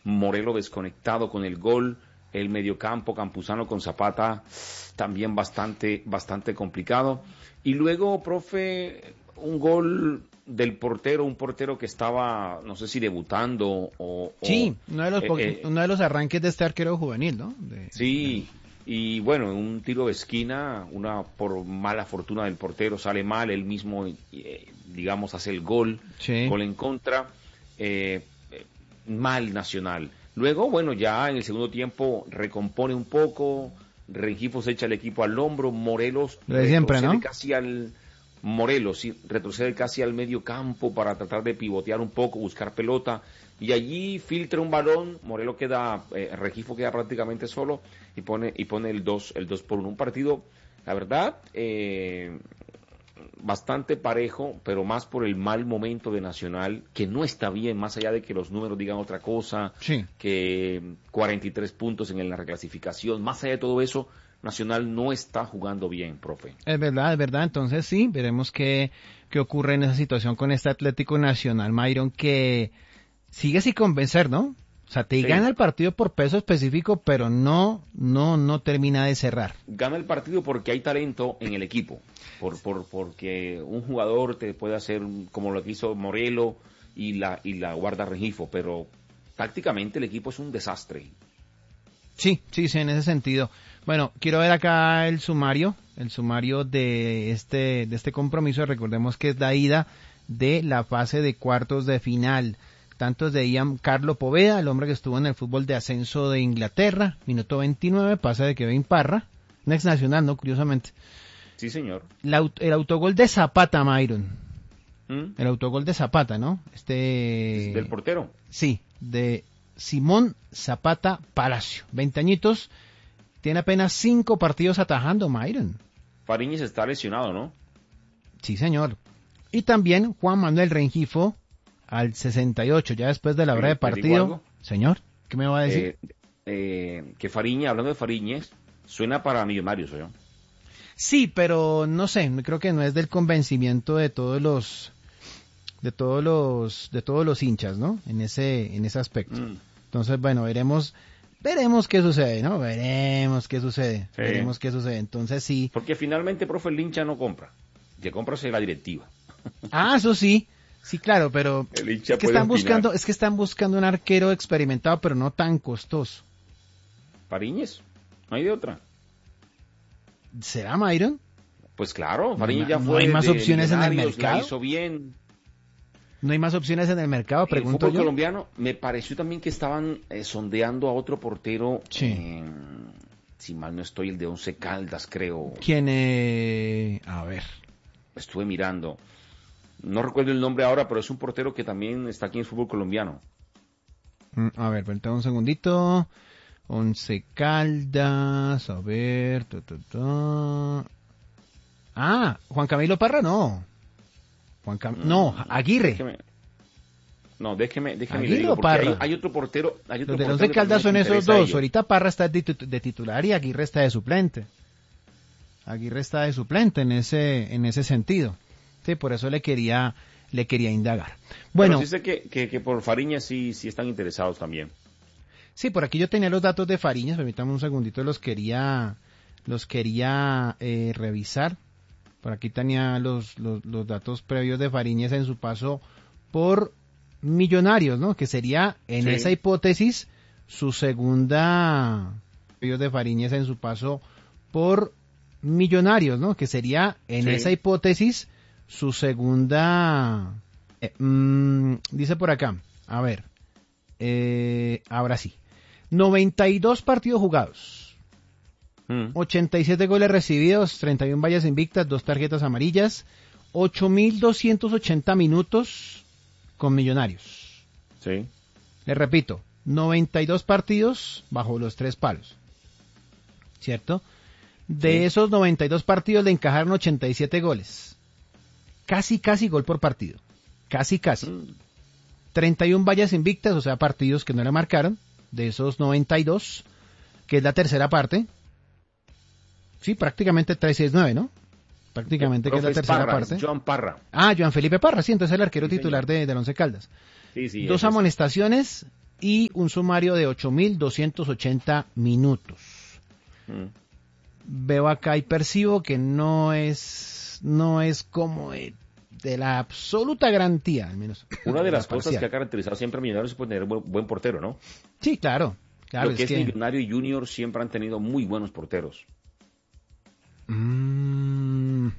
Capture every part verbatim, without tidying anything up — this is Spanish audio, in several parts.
Morelos desconectado con el gol, el mediocampo Campuzano con Zapata también bastante, bastante complicado. Y luego, profe, un gol del portero, un portero que estaba, no sé si debutando o... Sí, o, uno de los, eh, eh, uno de los arranques de este arquero juvenil, ¿no? De, sí, de... y bueno, un tiro de esquina, una por mala fortuna del portero, sale mal, él mismo, eh, digamos, hace el gol, sí. gol en contra, eh, eh, mal Nacional. Luego, bueno, ya en el segundo tiempo recompone un poco, Rengifo se echa el equipo al hombro, Morelos Lo de siempre, retrocede ¿no? casi al... Morelos sí, retrocede casi al medio campo para tratar de pivotear un poco, buscar pelota, y allí filtra un balón, Morelos queda, eh, Rengifo queda prácticamente solo y pone y pone el dos el dos por uno. Un partido, la verdad, eh, bastante parejo, pero más por el mal momento de Nacional, que no está bien, más allá de que los números digan otra cosa, sí. que cuarenta y tres puntos en la reclasificación, más allá de todo eso, Nacional no está jugando bien, profe. Es verdad, es verdad. Entonces sí, veremos qué, qué ocurre en esa situación con este Atlético Nacional, Myron, que sigue sin convencer, ¿no? O sea, te Sí. gana el partido por peso específico, pero no, no, no termina de cerrar. Gana el partido porque hay talento en el equipo, por, por, porque un jugador te puede hacer como lo que hizo Morelos y la, y la guarda Rengifo, pero tácticamente el equipo es un desastre. Sí, sí, sí, en ese sentido. Bueno, quiero ver acá el sumario, el sumario de este, de este compromiso. Recordemos que es la ida de la fase de cuartos de final. Tantos de Ian Carlo Poveda, el hombre que estuvo en el fútbol de ascenso de Inglaterra, minuto veintinueve, pasa de Kevin Parra, un ex nacional, ¿no? Curiosamente. Sí, señor. La, el autogol de Zapata, Myron. ¿Mm? El autogol de Zapata, ¿no? Este... ¿Del portero? Sí, de Simón Zapata Palacio. Veinte añitos, tiene apenas cinco partidos atajando, Myron. Fariñez está lesionado, ¿no? Sí, señor. Y también Juan Manuel Rengifo al sesenta y ocho, ya después de la hora de partido. Señor, ¿qué me va a decir? Eh, eh, que Fariñez, hablando de Fariñez, suena para Millonarios, ¿o yo? Sí, pero no sé, creo que no es del convencimiento de todos los de todos los de todos los hinchas, ¿no? En ese en ese aspecto. Mm. Entonces, bueno, veremos veremos qué sucede, ¿no? Veremos qué sucede. Sí. Veremos qué sucede. Entonces, sí. Porque finalmente, profe, el hincha no compra. Que compra es la directiva. Ah, eso sí. Sí, claro, pero el hincha es que están buscando, es que están buscando un arquero experimentado, pero no tan costoso. Fariñez, no hay de otra. ¿Será Myron? Pues claro, Fariñez no, ya fue. No hay más de opciones en el mercado. La hizo bien. No hay más opciones en el mercado, pregunto el fútbol yo. colombiano, me pareció también que estaban eh, sondeando a otro portero. Sí. Eh, si mal no estoy, el de Once Caldas, creo. ¿Quién? Eh... A ver. Estuve mirando. No recuerdo el nombre ahora, pero es un portero que también está aquí en el fútbol colombiano. A ver, permítame un segundito. Once Caldas, a ver. Ta, ta, ta. Ah, Juan Camilo Parra, no. Juan Cam... mm, no, Aguirre. Déjeme, no, déjeme, déjeme Aguirre digo, o Parra. Hay, hay otro portero. Hay otro Los de portero Once Caldas son esos dos. A Ahorita Parra está de, de titular y Aguirre está de suplente. Aguirre está de suplente en ese, en ese sentido. Sí, por eso le quería, le quería indagar. Bueno. Pero sí sé que, que, que por Fariñas sí, sí están interesados también. Sí, por aquí yo tenía los datos de Fariñas, permítame un segundito, los quería, los quería eh, revisar. Por aquí tenía los, los, los datos previos de Fariñas en su paso por Millonarios, ¿no? Que sería, en sí. esa hipótesis, su segunda, previos de Fariñas en su paso por Millonarios, ¿no? Que sería, en sí. esa hipótesis, su segunda, eh, mmm, dice por acá, a ver, eh, ahora sí, noventa y dos partidos jugados, mm. ochenta y siete goles recibidos, treinta y una vallas invictas, dos tarjetas amarillas, ocho mil doscientos ochenta minutos con Millonarios. Sí. Le repito, noventa y dos partidos bajo los tres palos, ¿cierto? De sí. esos noventa y dos partidos le encajaron ochenta y siete goles. Casi, casi gol por partido. Casi, casi. Mm. treinta y una vallas invictas, o sea, partidos que no le marcaron, de esos noventa y dos, que es la tercera parte. Sí, prácticamente tres seis nueve, ¿no? Prácticamente que es la tercera Parra, parte. Es Joan Parra. Ah, Joan Felipe Parra, sí, entonces el arquero sí, titular de, del Once Caldas. Sí, sí. Dos amonestaciones, y un sumario de ocho mil doscientos ochenta minutos. Mm. Veo acá y percibo que no es, no es como de, de la absoluta garantía, al menos. Una de las cosas que ha caracterizado siempre a Millonarios es tener buen, buen portero, ¿no? Sí, claro. claro Lo que es, es que... Millonario y Junior siempre han tenido muy buenos porteros. Mm.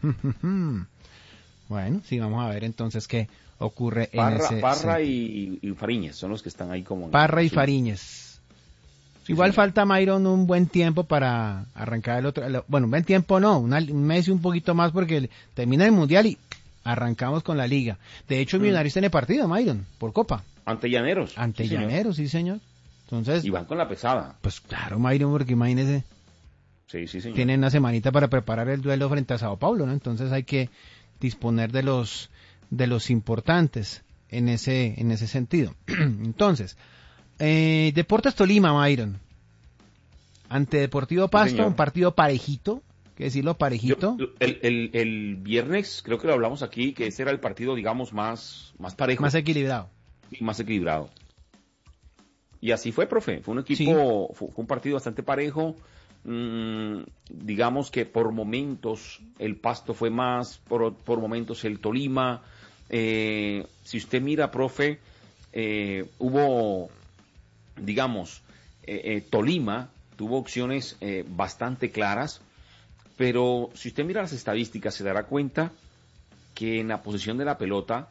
Bueno, sí, vamos a ver entonces qué ocurre Parra, en ese... Parra y, y Fariñez son los que están ahí como... Parra y Fariñez. Sí, Igual sí. falta Myron un buen tiempo para arrancar el otro... El, bueno, un buen tiempo no, una, un mes y un poquito más porque termina el Mundial y arrancamos con la Liga. De hecho, mm. Millonarios tiene partido, Myron, por Copa. Ante Llaneros. Ante sí, Llaneros, señor. sí, señor. Entonces... Y van con la pesada. Pues claro, Myron, porque imagínese... Sí, sí, señor. Tienen una semanita para preparar el duelo frente a Sao Paulo, ¿no? Entonces hay que disponer de los de los importantes en ese en ese sentido. Entonces, eh, Deportes Tolima, Myron. Ante Deportivo Pasto, sí, un partido parejito, que decirlo parejito. Yo, el, el, el viernes, creo que lo hablamos aquí, que ese era el partido, digamos, más, más parejo. Más equilibrado. Y más equilibrado. Y así fue, profe. Fue un equipo, sí. fue, fue un partido bastante parejo. Mm, digamos que por momentos el Pasto fue más, por, por momentos el Tolima. Eh, si usted mira, profe, eh, hubo, digamos, eh, eh, Tolima tuvo opciones eh, bastante claras, pero si usted mira las estadísticas se dará cuenta que en la posición de la pelota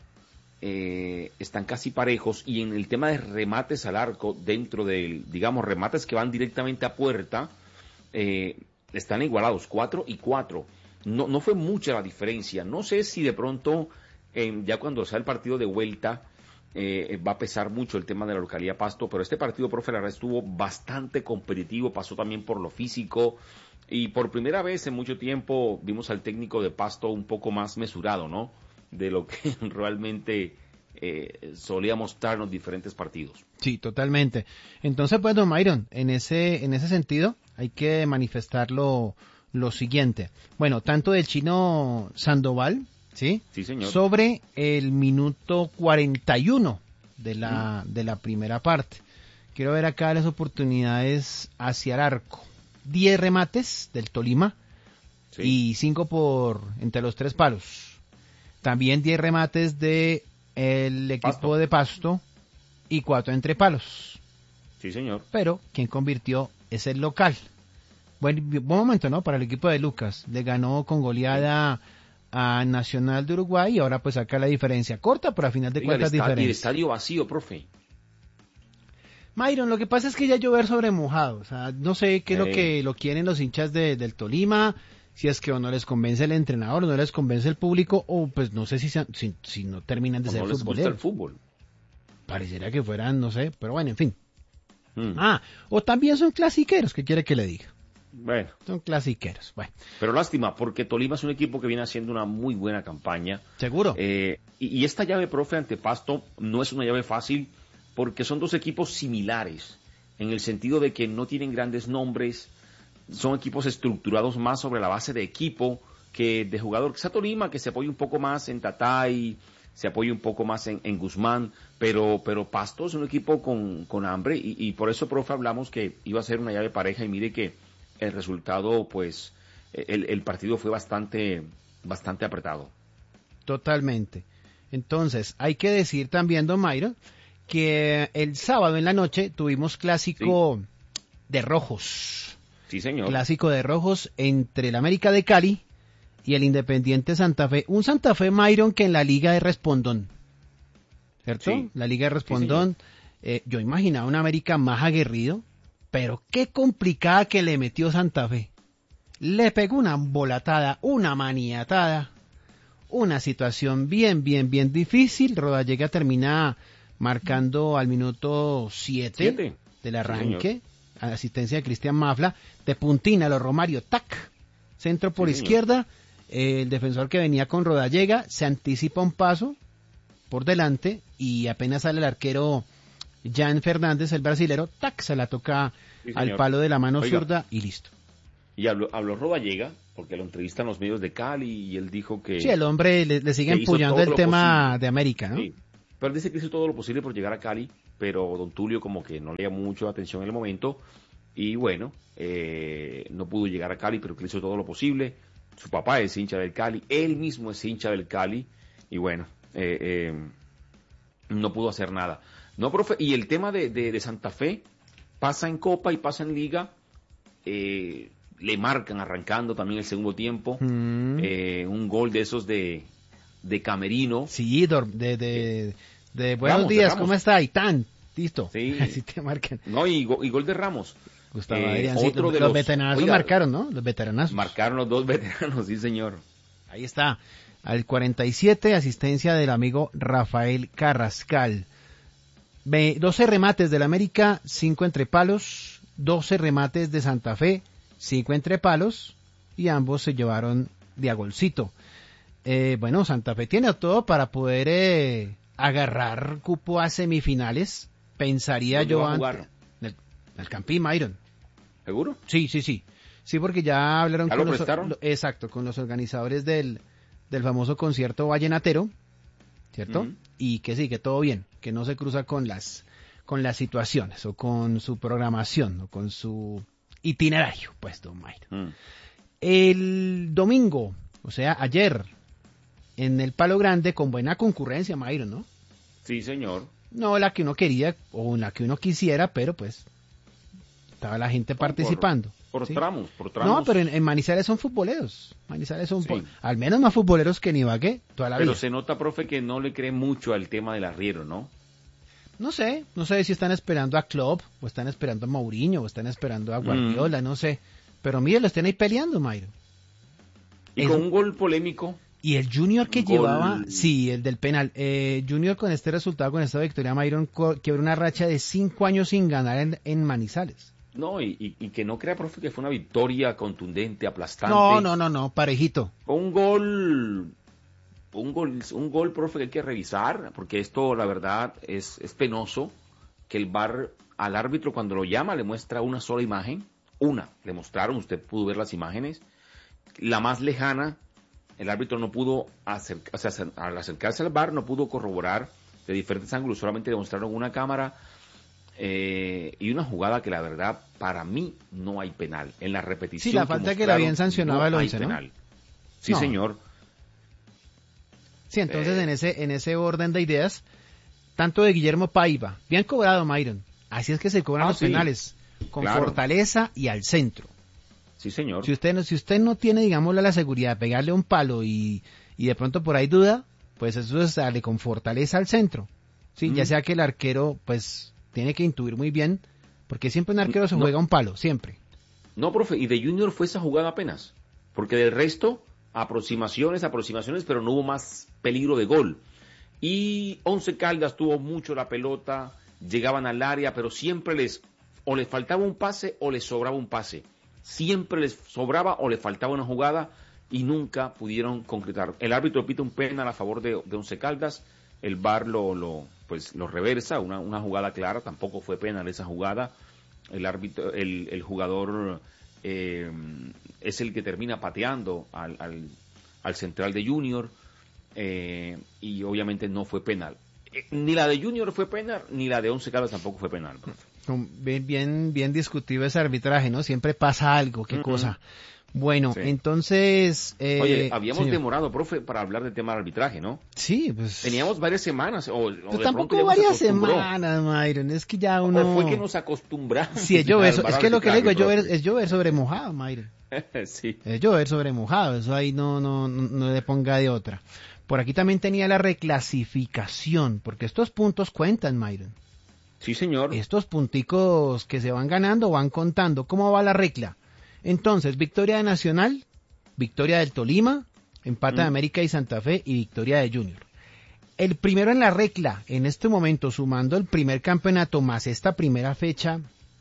eh, están casi parejos, y en el tema de remates al arco, dentro del, digamos, remates que van directamente a puerta, Eh, están igualados, cuatro y cuatro. No, no fue mucha la diferencia. No sé si de pronto, eh, ya cuando sea el partido de vuelta, eh, va a pesar mucho el tema de la localidad Pasto, pero este partido, profe, la verdad estuvo bastante competitivo, pasó también por lo físico, y por primera vez en mucho tiempo vimos al técnico de Pasto un poco más mesurado, ¿no? De lo que realmente eh, solía mostrar en los diferentes partidos. Sí, totalmente. Entonces, pues, don Myron, en ese, en ese sentido, hay que manifestar lo, lo siguiente. Bueno, tanto del chino Sandoval, ¿sí? Sí, señor. Sobre el minuto cuarenta y uno de la, mm. de la primera parte. Quiero ver acá las oportunidades hacia el arco. diez remates del Tolima, sí, y cinco por entre los tres palos. También diez remates de el equipo Pasto. de Pasto y cuatro entre palos. Sí, señor. Pero quien convirtió es el local. Buen, buen momento, ¿no? Para el equipo de Lucas. Le ganó con goleada sí. a Nacional de Uruguay y ahora pues saca la diferencia. Corta, pero a final de cuentas diferencia. Y el estadio vacío, profe. Myron, lo que pasa es que ya llover sobre mojado. O sea, no sé qué es hey. lo que lo quieren los hinchas de, del Tolima. Si es que o no les convence el entrenador, o no les convence el público, o pues no sé si si, si no terminan de o ser no les futboleros. Gusta el fútbol. Pareciera que fueran, no sé, pero bueno, en fin. Mm. Ah, o también son clasiqueros, ¿qué quiere que le diga? Bueno. Son clasiqueros, bueno. Pero lástima, porque Tolima es un equipo que viene haciendo una muy buena campaña. ¿Seguro? Eh, y, y esta llave, profe, ante Pasto, no es una llave fácil, porque son dos equipos similares, en el sentido de que no tienen grandes nombres, son equipos estructurados más sobre la base de equipo que de jugador. Quizá Tolima, que se apoya un poco más en Tatay, se apoya un poco más en, en Guzmán, pero pero Pasto es un equipo con, con hambre, y, y por eso, profe, hablamos que iba a ser una llave pareja, y mire que el resultado, pues, el, el partido fue bastante, bastante apretado. Totalmente. Entonces, hay que decir también, don Mayro, que el sábado en la noche tuvimos clásico sí. de rojos. Sí, señor. Clásico de rojos entre el América de Cali y el Independiente Santa Fe. Un Santa Fe, Myron, que en la Liga de Respondón. ¿Cierto? Sí. La Liga de Respondón. Sí, eh, yo imaginaba un América más aguerrido, pero qué complicada que le metió Santa Fe. Le pegó una volatada, una maniatada. Una situación bien, bien, bien difícil. Rodallega termina marcando al minuto siete del arranque. Sí, asistencia de Cristian Mafla, de puntina los Romario, tac, centro por sí, izquierda, eh, el defensor que venía con Rodallega se anticipa un paso por delante y apenas sale el arquero Jan Fernández, el brasilero, tac, se la toca sí, al palo de la mano Oiga, zurda y listo. Y habló, habló Rodallega, porque lo entrevistan los medios de Cali y él dijo que... Sí, el hombre le, le sigue empuñando el tema posible. de América, ¿no? Sí, pero él dice que hizo todo lo posible por llegar a Cali, pero don Tulio como que no le llamó mucho atención en el momento, y bueno, eh, no pudo llegar a Cali, pero que hizo todo lo posible. Su papá es hincha del Cali, él mismo es hincha del Cali, y bueno, eh, eh, no pudo hacer nada. No, profe, y el tema de, de, de Santa Fe, pasa en Copa y pasa en Liga, eh, le marcan arrancando también el segundo tiempo, mm. eh, un gol de esos de, de Camerino. Sí, de, de, de, de buenos Ramos, días, ¿cómo está? Y tan, listo. Sí. Así te marcan. No, y, go, y gol de Ramos. Gustavo eh, Adrián, sí, otro de los, los veteranazos oiga, marcaron, ¿no? Los veteranazos. Marcaron los dos veteranos, sí, señor. Ahí está. Al cuarenta y siete, asistencia del amigo Rafael Carrascal. doce remates del América, cinco entre palos. doce remates de Santa Fe, cinco entre palos. Y ambos se llevaron de a golcito. Eh, bueno, Santa Fe tiene todo para poder eh, agarrar cupo a semifinales. Pensaría yo antes. El, el Campín, Myron. ¿Seguro? Sí, sí, sí. Sí, porque ya hablaron ¿Ya con lo los, prestaron? lo, exacto, con los organizadores del, del famoso concierto vallenatero, ¿cierto? Uh-huh. Y que sí, que todo bien, que no se cruza con las con las situaciones o con su programación o con su itinerario, pues, don Myron. Uh-huh. El domingo, o sea, ayer, en el Palo Grande, con buena concurrencia, Myron, ¿no? Sí, señor. No la que uno quería o la que uno quisiera, pero pues estaba la gente participando. Por, por ¿sí? tramos, por tramos. No, pero en, en Manizales son futboleros. Manizales son, sí. po- al menos más futboleros que en Ibagué, toda la pero vida. Se nota, profe, que no le cree mucho al tema del arriero, ¿no? No sé, no sé si están esperando a Klopp, o están esperando a Mourinho, o están esperando a Guardiola, mm. no sé. Pero mire, los tienen ahí peleando, Mayro. Y es con un gol polémico. Y el Junior que llevaba, gol... sí, el del penal. Eh, Junior con este resultado, con esta victoria, Myron, quebró una racha de cinco años sin ganar en, en Manizales. No, y, y, y que no crea, profe, que fue una victoria contundente, aplastante. No, no, no, no, parejito. Un gol, un gol, un gol, profe, que hay que revisar, porque esto, la verdad, es, es penoso, que el V A R al árbitro cuando lo llama le muestra una sola imagen, una, le mostraron, usted pudo ver las imágenes, la más lejana, el árbitro no pudo acercar, o sea, al acercarse al V A R no pudo corroborar de diferentes ángulos, solamente le mostraron una cámara eh, y una jugada que la verdad para mí no hay penal. En la repetición. Sí, la falta que, que la habían sancionado al once, ¿no? Sí, no. señor. Sí, entonces eh, en ese en ese orden de ideas, tanto de Guillermo Paiva, bien cobrado, Myron. Así es que se cobran ah, los sí, penales, con claro. fortaleza y al centro. Sí, señor. Si usted no, si usted no tiene, digámoslo, la seguridad de pegarle un palo y, y de pronto por ahí duda, pues eso es darle con fortaleza al centro. Sí, mm. ya sea que el arquero, pues, tiene que intuir muy bien, porque siempre un arquero se no. juega un palo, siempre. No, profe, y de Junior fue esa jugada apenas, porque del resto, aproximaciones, aproximaciones, pero no hubo más peligro de gol. Y Once Caldas tuvo mucho la pelota, llegaban al área, pero siempre les, o les faltaba un pase o les sobraba un pase. Siempre les sobraba o les faltaba una jugada y nunca pudieron concretar. El árbitro pide un penal a favor de, de Once Caldas, el V A R lo, lo, pues, lo reversa, una, una jugada clara, tampoco fue penal esa jugada. El árbitro, el, el jugador eh, es el que termina pateando al, al, al central de Junior eh, y obviamente no fue penal. Eh, ni la de Junior fue penal, ni la de Once Caldas tampoco fue penal, profe. Bien, bien, bien discutido ese arbitraje, ¿no? Siempre pasa algo, qué uh-huh. cosa. Bueno, sí. entonces... Eh, Oye, habíamos señor. demorado, profe, para hablar del tema del arbitraje, ¿no? Sí, pues... Teníamos varias semanas, o, o de pues tampoco varias semanas, Myron, es que ya uno... O fue que nos acostumbramos. Sí, es llover, es que lo que le digo es llover, es llover sobre mojado, Myron. Sí. Es llover sobre mojado, eso ahí no, no, no, no le ponga de otra. Por aquí también tenía la reclasificación, porque estos puntos cuentan, Myron. Sí, señor. Estos punticos que se van ganando van contando. ¿Cómo va la regla? Entonces, victoria de Nacional, victoria del Tolima, empate mm. de América y Santa Fe y victoria de Junior. El primero en la regla, en este momento, sumando el primer campeonato más esta primera fecha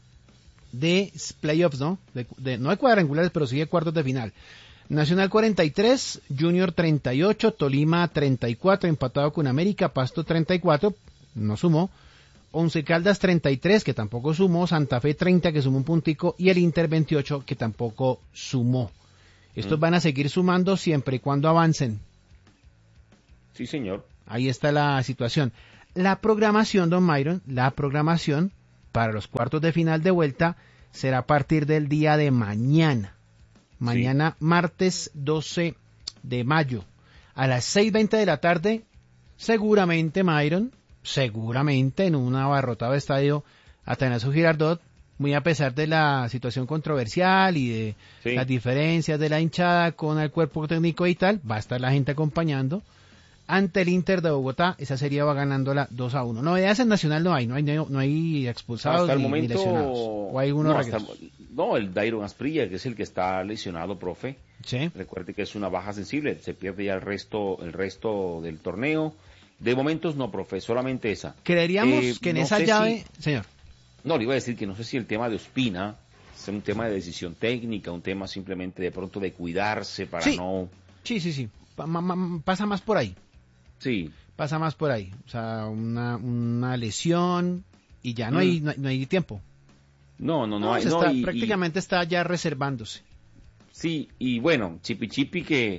de playoffs, ¿no? De, de, no de cuadrangulares, pero sí de cuartos de final. Nacional cuarenta y tres, Junior treinta y ocho, Tolima treinta y cuatro, empatado con América, Pasto treinta y cuatro, no sumó. Once Caldas treinta y tres, que tampoco sumó, Santa Fe treinta, que sumó un puntico, y el Inter veintiocho, que tampoco sumó. Estos mm. van a seguir sumando siempre y cuando avancen. Sí, señor. Ahí está la situación. la programación, don Myron, la programación para los cuartos de final de vuelta será a partir del día de mañana. Mañana, sí. Martes doce de mayo, a las seis y veinte de la tarde, seguramente, Myron, seguramente en un abarrotado estadio Atanasio Girardot, muy a pesar de la situación controversial y de sí. las diferencias de la hinchada con el cuerpo técnico y tal, va a estar la gente acompañando. Ante el Inter de Bogotá, esa serie va ganándola dos a uno. Novedades en Nacional no hay, no hay, no hay expulsados hasta el ni, momento, ni lesionados. ¿O hay uno no, hasta, no, el Dairon Asprilla, que es el que está lesionado, profe. Sí. Recuerde que es una baja sensible, se pierde ya el resto, el resto del torneo. De momentos no, profe, solamente esa. Creeríamos eh, que en no esa llave, si, señor. No, le iba a decir que no sé si el tema de Ospina es un tema de decisión técnica, un tema simplemente de pronto de cuidarse para sí. no... Sí, sí, sí, pa- ma- ma- pasa más por ahí. Sí. Pasa más por ahí, o sea, una, una lesión y ya no, mm. hay, no, hay, no hay tiempo. No, no, no, no hay. Está, No, y, prácticamente y, está ya reservándose. Sí, y bueno, Chipi Chipi que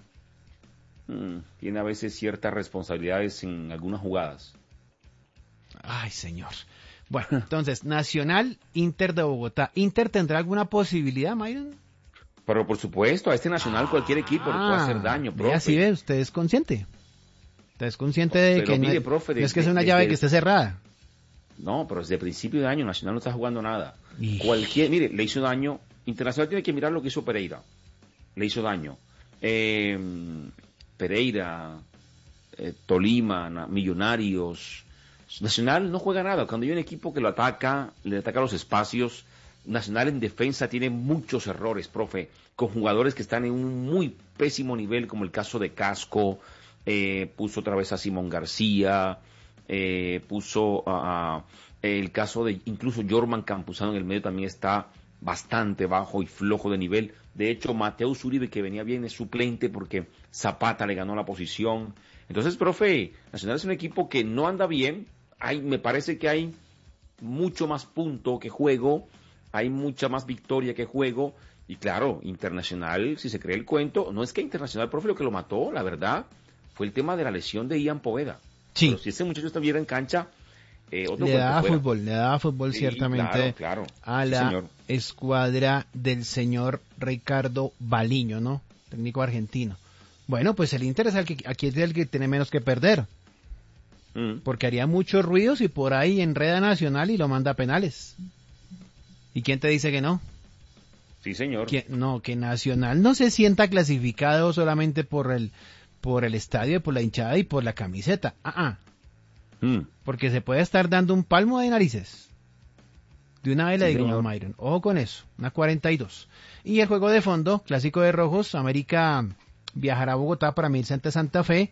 mmm, tiene a veces ciertas responsabilidades en algunas jugadas. Ay, señor. Bueno, entonces, Nacional, Inter de Bogotá. ¿Inter tendrá alguna posibilidad, Myron? Pero por supuesto, a este Nacional cualquier equipo ah, le puede hacer daño, profe. Así ve, usted es consciente. Usted es consciente de pero que mire, no, profe, no es que desde, sea una llave desde, que esté cerrada. No, pero desde el principio de año Nacional no está jugando nada. Y... Cualquier, mire, le hizo daño. Internacional tiene que mirar lo que hizo Pereira. Le hizo daño. Eh, Pereira, eh, Tolima, Millonarios. Nacional no juega nada. Cuando hay un equipo que lo ataca, le ataca los espacios. Nacional en defensa tiene muchos errores, profe, con jugadores que están en un muy pésimo nivel, como el caso de Casco, eh, puso otra vez a Simón García, eh, puso a, a el caso de incluso Jorman Campuzano en el medio también está bastante bajo y flojo de nivel. De hecho, Mateus Uribe, que venía bien, es suplente porque Zapata le ganó la posición. Entonces, profe, Nacional es un equipo que no anda bien. Hay, me parece que hay mucho más punto que juego, hay mucha más victoria que juego. Y claro, Internacional, si se cree el cuento, no es que Internacional, profe, lo que lo mató, la verdad, fue el tema de la lesión de Ian Poveda. Sí. Pero si ese muchacho estuviera en cancha, eh, otro le daba fuera. fútbol, le daba fútbol sí, ciertamente claro, claro. a sí, la señor. escuadra del señor Ricardo Baliño, ¿no? Técnico argentino. Bueno, pues el Inter es el que, aquí es el que tiene menos que perder. Mm. Porque haría muchos ruidos y por ahí enreda Nacional y lo manda a penales. ¿Y quién te dice que no? Sí, señor. Que, no, que Nacional no se sienta clasificado solamente por el por el estadio, por la hinchada y por la camiseta. Ah, ah. Mm. Porque se puede estar dando un palmo de narices. De una vez sí, le digo a Myron, ojo con eso, una cuarenta y dos. Y el juego de fondo, clásico de rojos, América viajará a Bogotá para medirse ante Santa Fe,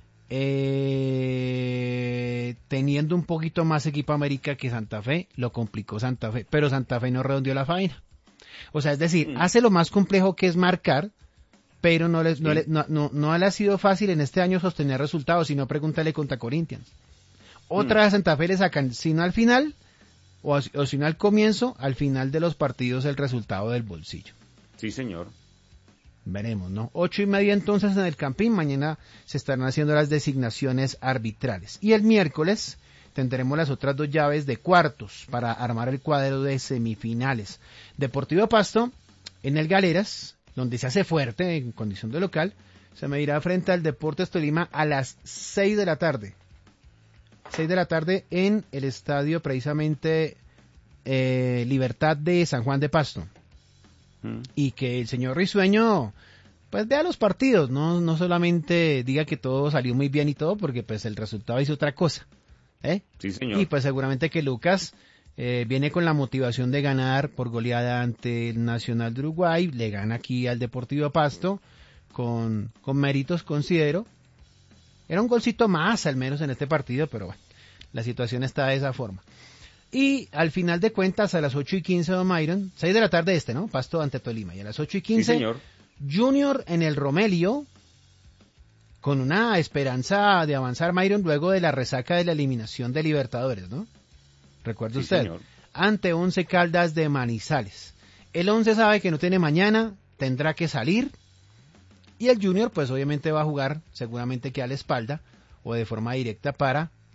eh, teniendo un poquito más equipo América que Santa Fe, lo complicó Santa Fe, pero Santa Fe no redondeó la faena. O sea, es decir, mm. hace lo más complejo que es marcar, pero no, les, sí. no, le, no, no, no le ha sido fácil en este año sostener resultados, si no pregúntale contra Corinthians. Otra vez mm. Santa Fe le sacan, si no al final, o, o si no al comienzo, al final de los partidos el resultado del bolsillo. Sí, señor. Veremos, ¿no? Ocho y media entonces en el Campín, mañana se estarán haciendo las designaciones arbitrales. Y el miércoles tendremos las otras dos llaves de cuartos para armar el cuadro de semifinales. Deportivo Pasto, en el Galeras, donde se hace fuerte en condición de local, se medirá frente al Deportes Tolima a las seis de la tarde. seis de la tarde en el estadio precisamente eh, Libertad de San Juan de Pasto. Mm. Y que el señor Risueño pues vea los partidos, no, no solamente diga que todo salió muy bien y todo, porque pues el resultado hizo otra cosa. ¿eh? Sí, señor. Y pues seguramente que Lucas eh, viene con la motivación de ganar por goleada ante el Nacional de Uruguay, le gana aquí al Deportivo Pasto con, con méritos, considero. Era un golcito más al menos en este partido, pero bueno, la situación está de esa forma. Y al final de cuentas, a las ocho y quince, don Myron, seis de la tarde este, ¿no? Pasto ante Tolima. Y a las ocho y quince, sí, señor. Junior en el Romelio, con una esperanza de avanzar, Myron, luego de la resaca de la eliminación de Libertadores, ¿no? Recuerde sí, usted, señor. Ante Once Caldas de Manizales. El Once sabe que no tiene mañana, tendrá que salir, y el Junior, pues obviamente va a jugar, seguramente que a la espalda, o de forma directa para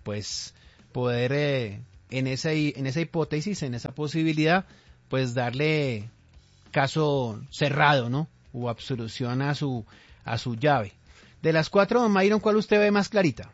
pues poder eh, en esa en esa hipótesis, en esa posibilidad, pues darle caso cerrado, ¿no? O absolución a su a su llave. De las cuatro, don Myron, ¿cuál usted ve más clarita?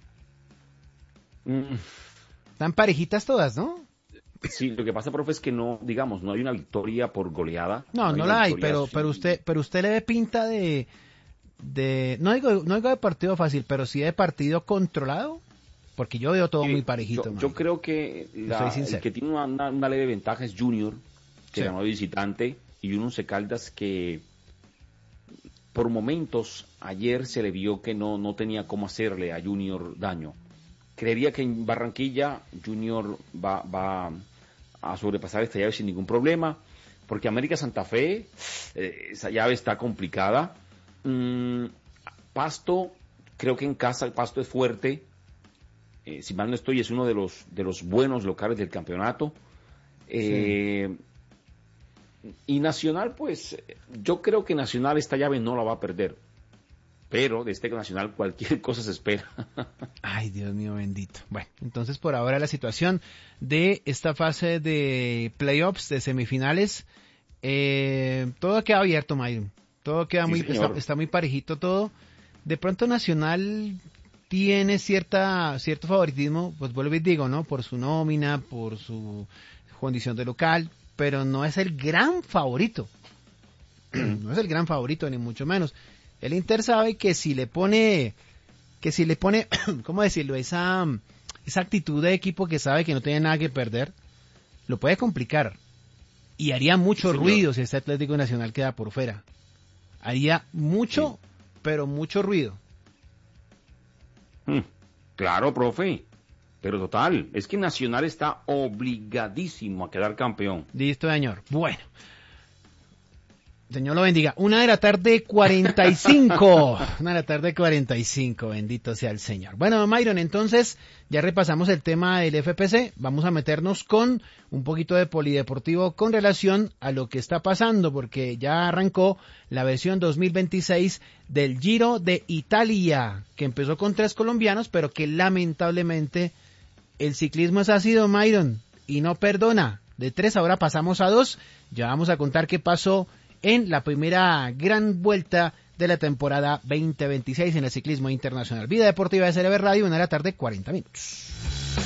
Mm. Están parejitas todas, ¿no? Sí, lo que pasa, profe, es que no, digamos, no hay una victoria por goleada. No, no, no la hay, pero así. pero usted pero usted le ve pinta de de no digo no digo de partido fácil, pero sí de partido controlado, porque yo veo todo sí, muy parejito. Yo, yo creo que la, el que tiene una, una, una leve ventaja es Junior, que sí. ganó de visitante, y un Once Caldas que por momentos ayer se le vio que no, no tenía cómo hacerle a Junior daño. Creería que en Barranquilla Junior va, va a sobrepasar esta llave sin ningún problema, porque América Santa Fe, eh, esa llave está complicada. Mm, Pasto, creo que en casa el Pasto es fuerte, eh, si mal no estoy, es uno de los, de los buenos locales del campeonato. Eh, sí. Y Nacional, pues, yo creo que Nacional esta llave no la va a perder. Pero de este Nacional cualquier cosa se espera. Ay, Dios mío bendito. Bueno, entonces por ahora la situación de esta fase de playoffs, de semifinales, eh, todo queda abierto, Myron. Todo queda sí, muy, está, está muy parejito todo. De pronto Nacional tiene cierta cierto favoritismo, pues vuelvo y digo, ¿no? Por su nómina, por su condición de local, pero no es el gran favorito. No es el gran favorito, ni mucho menos. El Inter sabe que si le pone, que si le pone, ¿cómo decirlo? Esa, esa actitud de equipo que sabe que no tiene nada que perder, lo puede complicar. Y haría mucho sí, ruido si este Atlético Nacional queda por fuera. Haría mucho, sí. pero mucho ruido. Hmm, claro, profe. Pero total, es que Nacional está obligadísimo a quedar campeón. Listo, señor. Bueno. Señor lo bendiga. Una de la tarde cuarenta y cinco. Una de la tarde cuarenta y cinco. Bendito sea el Señor. Bueno, Myron, entonces ya repasamos el tema del F P C. Vamos a meternos con un poquito de polideportivo con relación a lo que está pasando, porque ya arrancó la versión dos mil veintiséis del Giro de Italia, que empezó con tres colombianos, pero que lamentablemente el ciclismo es ácido, Myron, y no perdona. De tres ahora pasamos a dos. Ya vamos a contar qué pasó en la primera gran vuelta de la temporada veinte veintiséis en el ciclismo internacional. Vida Deportiva de C L B Radio, una de la tarde, cuarenta minutos.